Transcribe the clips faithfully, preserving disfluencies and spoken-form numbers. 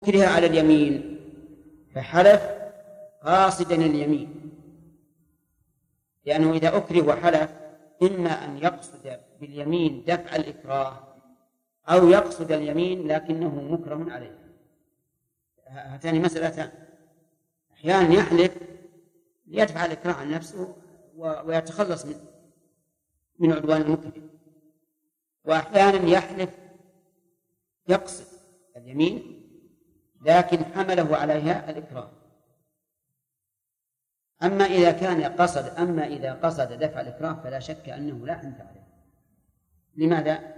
أكره على اليمين فحلف قاصدا اليمين، لأنه إذا أكره وحلف إما أن يقصد باليمين دفع الإكراه أو يقصد اليمين لكنه مكره عليه. هاتان مسألتان، أحيانا يحلف ليدفع الإكراه عن نفسه ويتخلص من من عدوان المكره، وأحيانا يحلف يقصد اليمين لكن حمله عليها الإكراه. أما إذا كان قصد أما إذا قصد دفع الإكراه فلا شك أنه لا حنث عليه. لماذا؟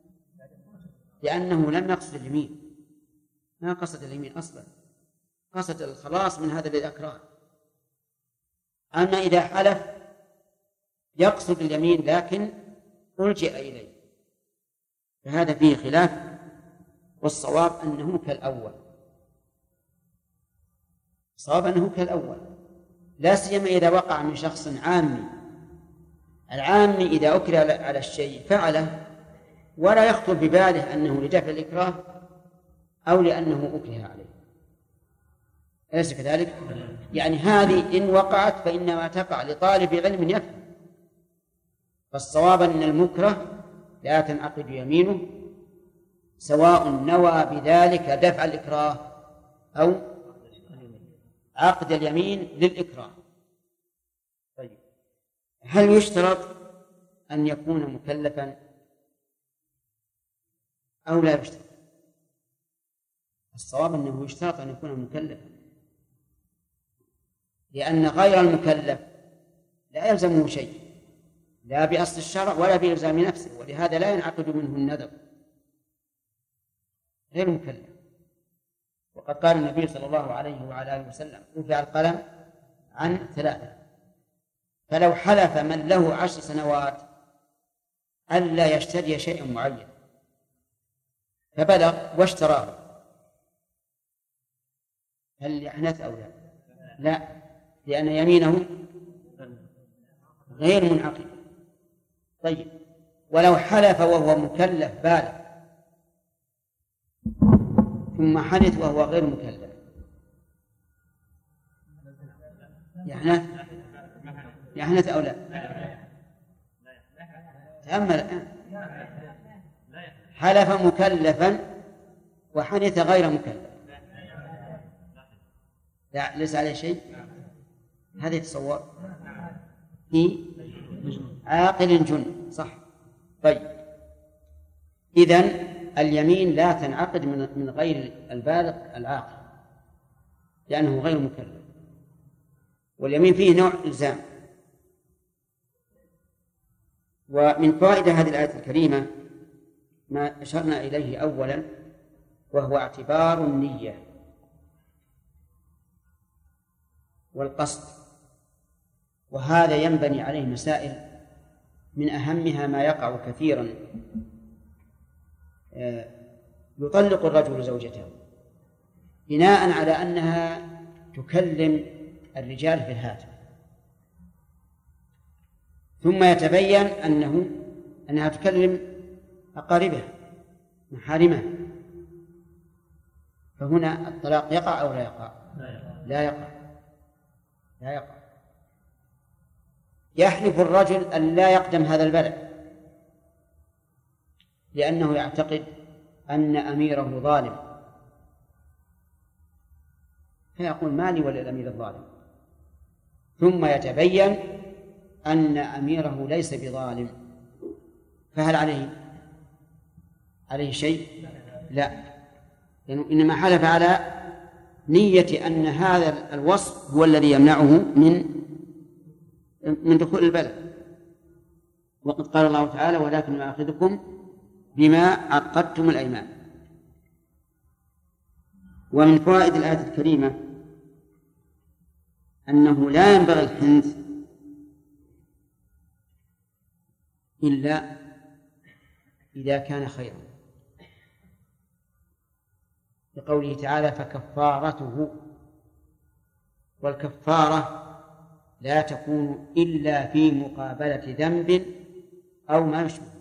لأنه لم يقصد اليمين، ما قصد اليمين أصلا، قصد الخلاص من هذا الإكراه. أما إذا حلف يقصد اليمين لكن ألجئ إليه فهذا فيه خلاف، والصواب أنه كالأول، الصواب أنه كالأول، لا سيما إذا وقع من شخص عامي. العامي إذا أكره على الشيء فعله ولا يخطر بباله أنه لدفع الإكراه أو لأنه أكره عليه، أليس كذلك؟ يعني هذه إن وقعت فإنما تقع لطالب علم يفهم. فالصواب أن المكره لا تنعقد يمينه سواء نوى بذلك دفع الإكراه أو عقد اليمين للإكراه. طيب، هل يشترط أن يكون مكلفا أو لا يشترط؟ الصواب أنه يشترط أن يكون مكلفا، لأن غير المكلف لا يلزمه شيء لا بأصل الشرع ولا بإلزام نفسه، ولهذا لا ينعقد منه النذر. غير مكلف، وقد قال النبي صلى الله عليه وعلى آله وسلم رفع القلم عن ثلاثة، فلو حلف من له عشر سنوات ألا يشتري شيئا معين فبلغ واشتراه هل يحنث أو لا؟ لا، لأن يمينه غير منعقد. طيب، ولو حلف وهو مكلف بالغ ثم حنث وهو غير مكلف يحنث يحنث أو لا؟ تأمل الآن، حلف مكلفا وحنث غير مكلف لا ليس عليه شيء، هذا يتصور في عاقل جن، صح؟ طيب، إذن اليمين لا تنعقد من غير البالغ العاقل لأنه غير مكلف، واليمين فيه نوع إلزام. ومن فوائد هذه الآية الكريمة ما أشرنا إليه أولا، وهو اعتبار النية والقصد، وهذا ينبني عليه مسائل، من أهمها ما يقع كثيرا، يطلق الرجل زوجته بناء على أنها تكلم الرجال في الهاتف، ثم يتبين أنه أنها تكلم أقاربه محارمه، فهنا الطلاق يقع أو لا يقع؟ لا يقع، لا يقع. يحلف الرجل أن لا يقدم هذا البلد لأنه يعتقد أن أميره ظالم، فيقول مالي وللأمير الظالم، ثم يتبين أن أميره ليس بظالم، فهل عليه عليه شيء؟ لا، لأنه إنما حلف على نية أن هذا الوصف هو الذي يمنعه من من دخول البلد. وقد قال الله تعالى ولكن يؤاخذكم بما عقدتم الأيمان. ومن فوائد الآية الكريمة أنه لا ينبغي الحنث إلا إذا كان خيرا، لقوله تعالى فكفارته، والكفارة لا تكون إلا في مقابلة ذنب أو ما يشبه،